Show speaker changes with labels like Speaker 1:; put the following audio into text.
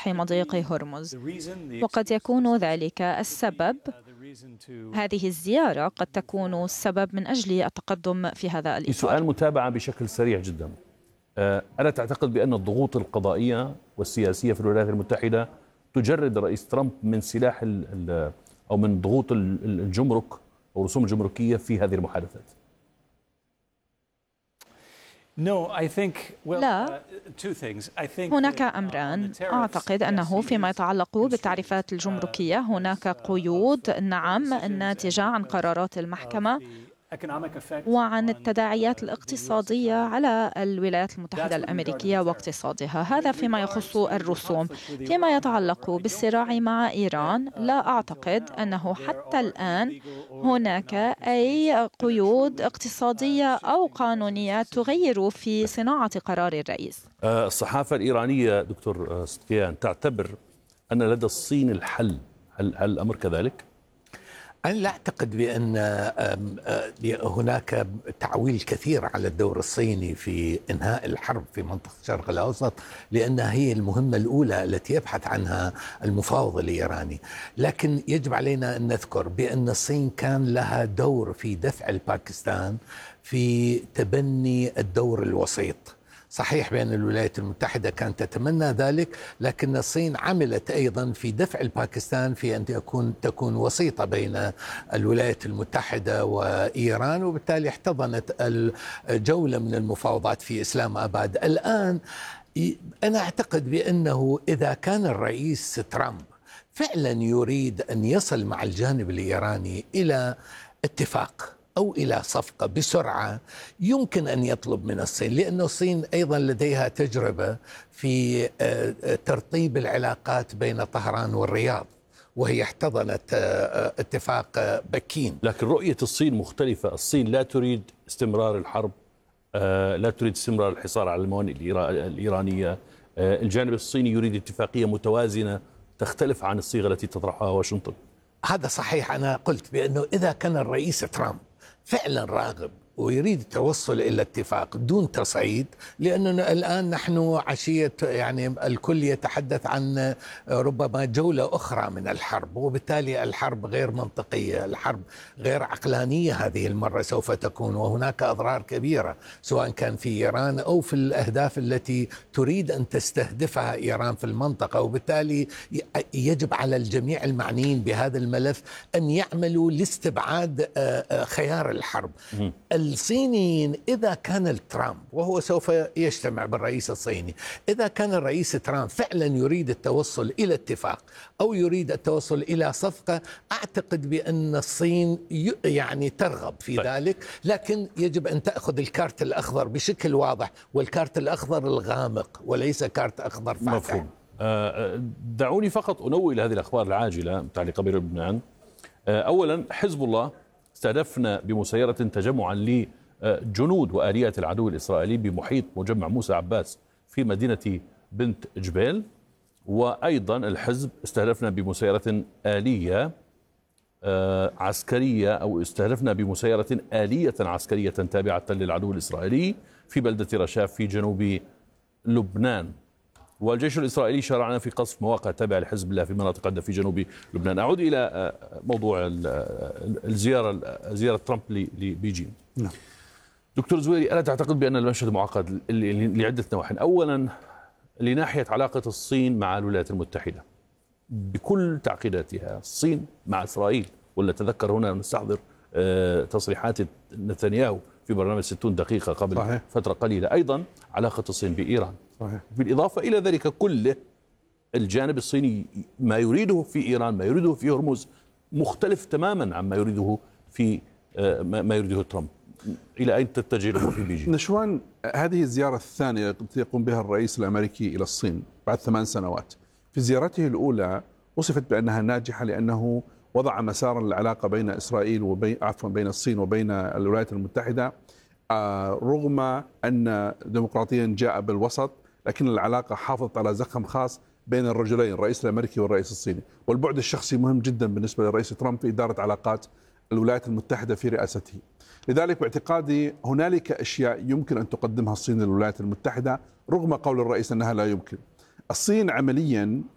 Speaker 1: فتح مضيق هرمز، وقد يكون ذلك السبب. هذه الزيارة قد تكون السبب من أجل التقدم في هذا الإطار.
Speaker 2: سؤال متابعة بشكل سريع جدا. ألا تعتقد بأن الضغوط القضائية والسياسية في الولايات المتحدة تجرد رئيس ترامب من سلاح أو من ضغوط الجمرك أو الرسوم الجمركية في هذه المحادثات؟
Speaker 1: لا، هناك أمران. أعتقد أنه فيما يتعلق بالتعريفات الجمركية هناك قيود، نعم، ناتجة عن قرارات المحكمة وعن التداعيات الاقتصادية على الولايات المتحدة الأمريكية واقتصادها. هذا فيما يخص الرسوم. فيما يتعلق بالصراع مع إيران، لا أعتقد أنه حتى الآن هناك أي قيود اقتصادية أو قانونية تغير في صناعة قرار الرئيس.
Speaker 2: الصحافة الإيرانية دكتور صدقيان تعتبر أن لدى الصين الحل. هل الأمر كذلك؟
Speaker 3: أنا لا أعتقد بأن هناك تعويل كثير على الدور الصيني في إنهاء الحرب في منطقة الشرق الأوسط، لأنها هي المهمة الأولى التي يبحث عنها المفاوض الإيراني. لكن يجب علينا أن نذكر بأن الصين كان لها دور في دفع الباكستان في تبني الدور الوسيط. صحيح بأن الولايات المتحدة كانت تتمنى ذلك، لكن الصين عملت أيضا في دفع الباكستان في أن تكون وسيطة بين الولايات المتحدة وإيران، وبالتالي احتضنت الجولة من المفاوضات في إسلام آباد. الآن أنا أعتقد بأنه إذا كان الرئيس ترامب فعلا يريد أن يصل مع الجانب الإيراني إلى اتفاق أو إلى صفقة بسرعة، يمكن أن يطلب من الصين، لأن الصين أيضا لديها تجربة في ترطيب العلاقات بين طهران والرياض، وهي احتضنت اتفاق بكين.
Speaker 2: لكن رؤية الصين مختلفة. الصين لا تريد استمرار الحرب، لا تريد استمرار الحصار على الموانئ الإيرانية. الجانب الصيني يريد اتفاقية متوازنة تختلف عن الصيغة التي تطرحها واشنطن.
Speaker 3: هذا صحيح. أنا قلت بأنه إذا كان الرئيس ترامب فعلا راغب ويريد التوصل إلى اتفاق دون تصعيد، لأننا الآن نحن عشية يعني الكل يتحدث عن ربما جولة أخرى من الحرب، وبالتالي الحرب غير منطقية، الحرب غير عقلانية هذه المرة سوف تكون، وهناك أضرار كبيرة سواء كان في إيران أو في الأهداف التي تريد أن تستهدفها إيران في المنطقة. وبالتالي يجب على الجميع المعنيين بهذا الملف أن يعملوا لاستبعاد خيار الحرب. الصينيين إذا كان ترامب، وهو سوف يجتمع بالرئيس الصيني، إذا كان الرئيس ترامب فعلا يريد التوصل إلى اتفاق أو يريد التوصل إلى صفقة، أعتقد بأن الصين يعني ترغب في ذلك، لكن يجب أن تأخذ الكارت الأخضر بشكل واضح، والكارت الأخضر الغامق وليس كارت أخضر فاتح.
Speaker 2: مفهوم. دعوني فقط أنوه هذه الأخبار العاجلة متعلقة بلبنان. أولا، حزب الله استهدفنا بمسيرة تجمعا لجنود وآليات العدو الإسرائيلي بمحيط مجمع موسى عباس في مدينة بنت جبيل. وأيضا الحزب استهدفنا بمسيرة آلية عسكرية، أو استهدفنا بمسيرة آلية عسكرية تابعة للعدو الإسرائيلي في بلدة رشاف في جنوب لبنان. والجيش الإسرائيلي شرعنا في قصف مواقع تابعة لحزب الله في مناطق عدة في جنوب لبنان. أعود إلى موضوع زيارة ترامب لبيجين.
Speaker 4: نعم.
Speaker 2: دكتور زويري، ألا تعتقد بأن المشهد معقد لعدة نواحي؟ أولا، لناحية علاقة الصين مع الولايات المتحدة بكل تعقيداتها، الصين مع إسرائيل، ولا تذكر هنا نستحضر تصريحات نتنياهو في برنامج 60 دقيقة قبل
Speaker 4: صحيح.
Speaker 2: فترة قليلة. أيضا علاقة الصين بإيران.
Speaker 4: صحيح.
Speaker 2: بالإضافة إلى ذلك كله، الجانب الصيني ما يريده في إيران، ما يريده في هرمز، مختلف تماما عما يريده في ما يريده ترامب. إلى أين تتجه الأمور في بيجين؟
Speaker 4: نشوان، هذه الزيارة الثانية التي يقوم بها الرئيس الأمريكي إلى الصين بعد 8 سنوات. في زيارته الأولى وصفت بأنها ناجحة لأنه وضع مسارا للعلاقة بين إسرائيل بين الصين وبين الولايات المتحدة، رغم أن ديمقراطيا جاء بالوسط، لكن العلاقة حافظت على زخم خاص بين الرجلين، الرئيس الأمريكي والرئيس الصيني. والبعد الشخصي مهم جدا بالنسبة للرئيس ترامب في إدارة علاقات الولايات المتحدة في رئاسته. لذلك باعتقادي هنالك أشياء يمكن أن تقدمها الصين للولايات المتحدة رغم قول الرئيس أنها لا يمكن. الصين عمليا